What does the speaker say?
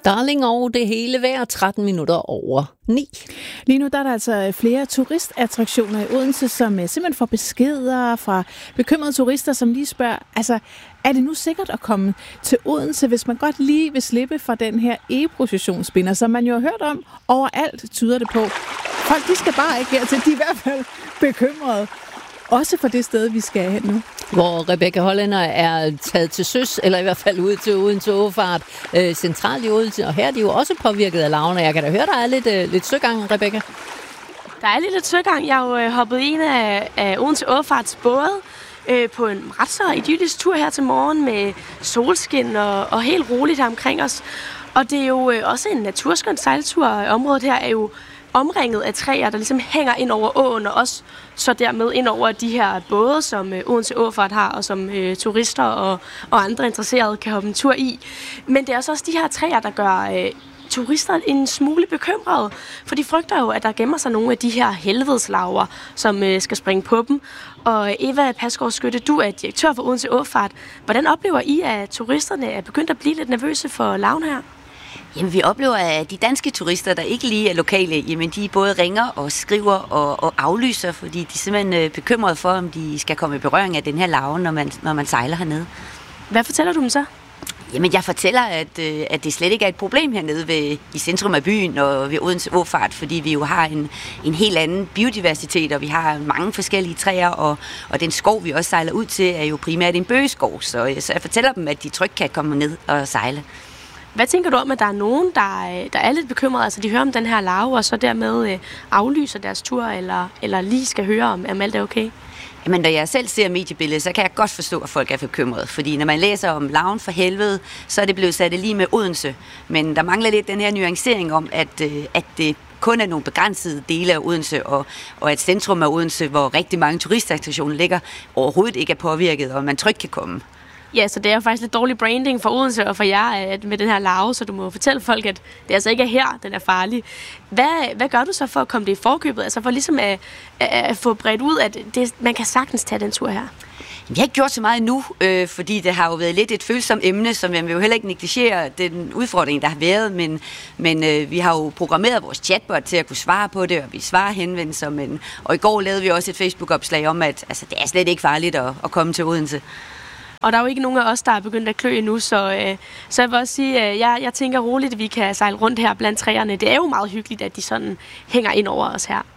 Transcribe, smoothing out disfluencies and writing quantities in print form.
Darling over det hele vejr, 13 minutter over 9. Lige nu der er der altså flere turistattraktioner i Odense, som simpelthen får beskeder fra bekymrede turister, som lige spørger, altså, er det nu sikkert at komme til Odense, hvis man godt lige vil slippe fra den her e-processionsspinner, som man jo har hørt om overalt, tyder det på. Folk, de skal bare ikke hertil, de er i hvert fald bekymrede. Også for det sted, vi skal hen nu. Hvor Rebecca Hollænder er taget til søs, eller i hvert fald ud til Odense Åfart, centralt i Odense. Og her er de jo også påvirket af larven, og jeg kan da høre, der er lidt søgang, Rebecca. Der er lidt søgang. Jeg har jo hoppet i en af Odense Åfarts både på en ret så idyllisk tur her til morgen med solskin og helt roligt her omkring os. Og det er jo også en naturskøn sejltur. Området her er jo omringet af træer, der ligesom hænger ind over åen, og også så dermed ind over de her både, som Odense Åfart har, og som turister og andre interesserede kan hoppe en tur i. Men det er også de her træer, der gør turister en smule bekymrede, for de frygter jo, at der gemmer sig nogle af de her helvedeslaver, som skal springe på dem. Og Eva Pasgaard Skytte, du er direktør for Odense Åfart. Hvordan oplever I, at turisterne er begyndt at blive lidt nervøse for larven her? Jamen, vi oplever, at de danske turister, der ikke lige er lokale, jamen, de både ringer og skriver og aflyser, fordi de er simpelthen bekymrede for, om de skal komme i berøring af den her larve, når man sejler hernede. Hvad fortæller du dem så? Jamen, jeg fortæller, at det slet ikke er et problem hernede i centrum af byen og ved Odense Åfart, fordi vi jo har en helt anden biodiversitet, og vi har mange forskellige træer, og den skov, vi også sejler ud til, er jo primært en bøgeskov, så jeg fortæller dem, at de trygt kan komme ned og sejle. Hvad tænker du om, at der er nogen, der er lidt bekymrede, altså de hører om den her larve, og så dermed aflyser deres tur, eller lige skal høre om alt er okay? Jamen, når jeg selv ser mediebilledet, så kan jeg godt forstå, at folk er bekymrede. Fordi når man læser om larven for helvede, så er det blevet sat lige med Odense. Men der mangler lidt den her nuancering om, at det kun er nogle begrænsede dele af Odense, og at centrum af Odense, hvor rigtig mange turistattraktioner ligger, overhovedet ikke er påvirket, og man trygt kan komme. Ja, så det er jo faktisk lidt dårlig branding for Odense og for jer med den her larve, så du må fortælle folk, at det altså ikke er her, den er farlig. Hvad gør du så for at komme det i forkøbet? Altså for ligesom at få bredt ud, at man kan sagtens tage den tur her? Jeg har ikke gjort så meget endnu, fordi det har jo været lidt et følsomt emne, som jeg vil jo heller ikke negligere den udfordring, der har været, men vi har jo programmeret vores chatbot til at kunne svare på det, og vi svarer henvendelser, og i går lavede vi også et Facebook-opslag om, at altså, det er slet ikke farligt at komme til Odense. Og der er jo ikke nogen af os, der er begyndt at klø endnu, så jeg vil også sige, at jeg tænker roligt, at vi kan sejle rundt her blandt træerne. Det er jo meget hyggeligt, at de sådan hænger ind over os her.